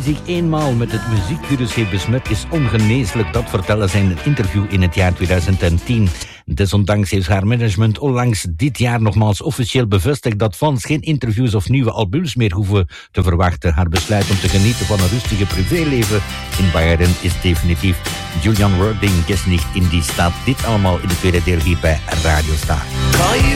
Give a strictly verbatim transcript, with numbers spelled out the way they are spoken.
zich eenmaal met het muziekvirus heeft besmet is ongeneeslijk. Dat vertelde zij in een interview in het jaar tweeduizend tien. Desondanks heeft haar management onlangs dit jaar nogmaals officieel bevestigd dat fans geen interviews of nieuwe albums meer hoeven te verwachten. Haar besluit om te genieten van een rustige privéleven in Bayern is definitief. Julian Wording, Guess nicht in die staat. Dit allemaal in het tweede deel hier bij Radio Star.